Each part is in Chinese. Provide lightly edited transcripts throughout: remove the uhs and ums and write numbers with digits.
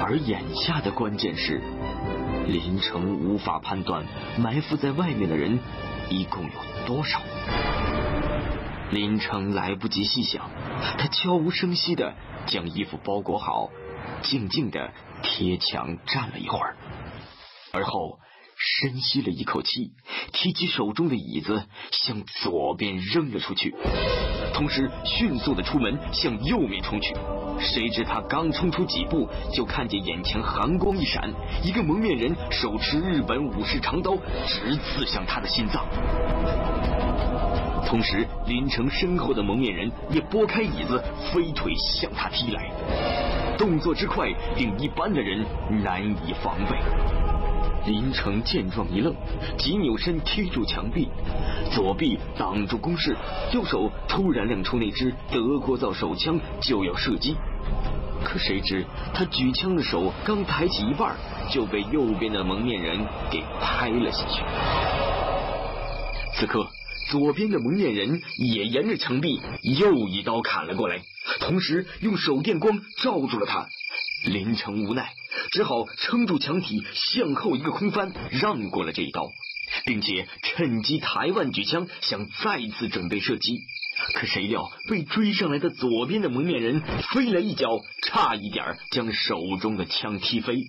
而眼下的关键是，林城无法判断埋伏在外面的人一共有多少。林城来不及细想，他悄无声息地将衣服包裹好，静静地贴墙站了一会儿，而后深吸了一口气，提起手中的椅子向左边扔了出去，同时迅速地出门向右面冲去。谁知他刚冲出几步，就看见眼前寒光一闪，一个蒙面人手持日本武士长刀直刺向他的心脏。同时林城身后的蒙面人也拨开椅子，飞腿向他踢来，动作之快令一般的人难以防备。林城见状一愣，急扭身贴住墙壁，左臂挡住攻势，右手突然亮出那支德国造手枪，就要射击。可谁知他举枪的手刚抬起一半，就被右边的蒙面人给拍了下去。此刻左边的蒙面人也沿着墙壁又一刀砍了过来，同时用手电光照住了他。林城无奈，只好撑住墙体向后一个空翻，让过了这一刀，并且趁机抬腕举枪，想再次准备射击。可谁料被追上来的左边的蒙面人飞来一脚，差一点将手中的枪踢飞。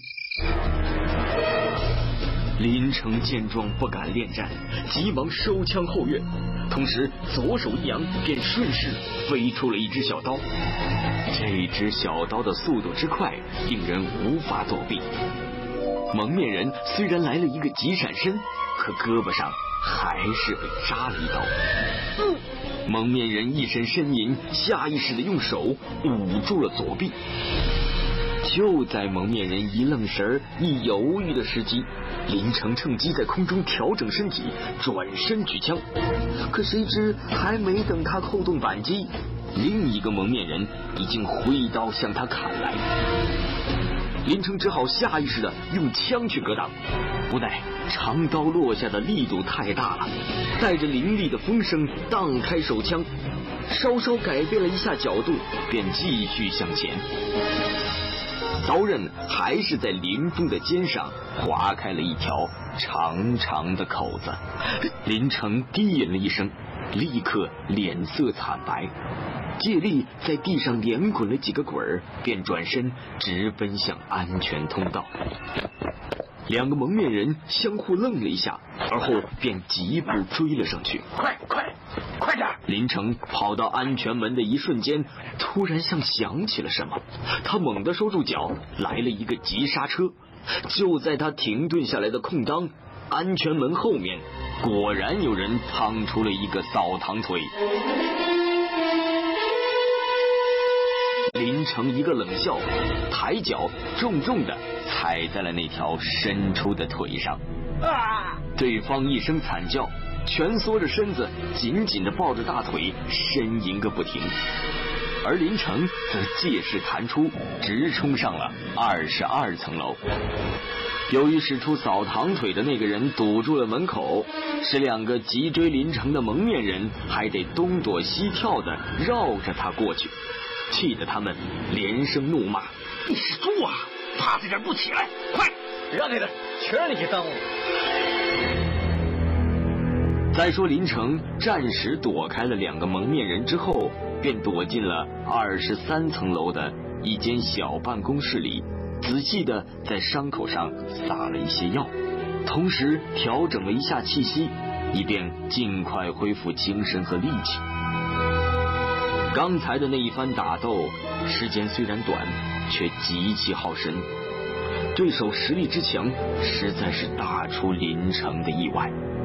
林城见状不敢恋战，急忙收枪后跃，同时左手一扬，便顺势飞出了一只小刀。这只小刀的速度之快，令人无法躲避。蒙面人虽然来了一个急闪身，可胳膊上还是被扎了一刀。蒙面人一声呻吟，下意识地用手捂住了左臂。就在蒙面人一愣神一犹豫的时机，林城趁机在空中调整身体，转身举枪。可谁知还没等他扣动扳机，另一个蒙面人已经挥刀向他砍来。林城只好下意识地用枪去格挡，无奈长刀落下的力度太大了，带着凌厉的风声荡开手枪，稍稍改变了一下角度，便继续向前。刀刃还是在林峰的肩上划开了一条长长的口子。林城低吟了一声，立刻脸色惨白，借力在地上连滚了几个滚，便转身直奔向安全通道。两个蒙面人相互愣了一下，而后便疾步追了上去。快点！林城跑到安全门的一瞬间，突然像想起了什么，他猛地收住脚，来了一个急刹车。就在他停顿下来的空当，安全门后面果然有人趟出了一个扫堂腿。林城一个冷笑，抬脚重重地踩在了那条伸出的腿上。对方一声惨叫，蜷缩着身子，紧紧地抱着大腿，呻吟个不停。而林城则借势弹出，直冲上了22层楼。由于使出扫堂腿的那个人堵住了门口，使两个急追林城的蒙面人还得东躲西跳的绕着他过去，气得他们连声怒骂：“你是猪啊，趴在这儿不起来，快让开点，全让你给耽误了。”再说林城暂时躲开了两个蒙面人之后，便躲进了23层楼的一间小办公室里，仔细的在伤口上撒了一些药，同时调整了一下气息，以便尽快恢复精神和力气。刚才的那一番打斗时间虽然短，却极其耗神，对手实力之强，实在是大出林城的意外。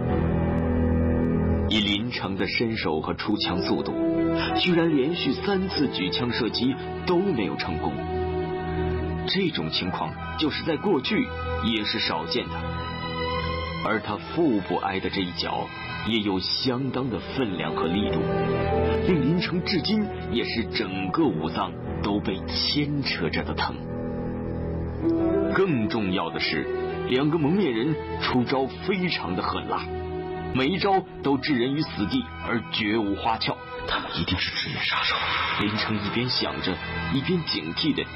以林城的身手和出枪速度，居然连续3次举枪射击都没有成功。这种情况就是在过去也是少见的。而他腹部挨的这一脚也有相当的分量和力度，令林城至今也是整个五脏都被牵扯着的疼。更重要的是，两个蒙面人出招非常的狠辣，每一招都置人于死地而绝无花俏。他们一定是职业杀手。林城一边想着，一边警惕的